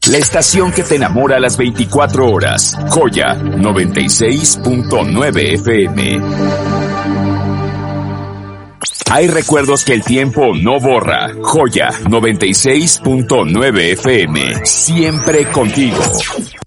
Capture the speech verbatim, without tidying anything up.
La estación que te enamora a las veinticuatro horas. Joya noventa y seis punto nueve F M. Hay recuerdos que el tiempo no borra. Joya noventa y seis punto nueve F M. Siempre contigo.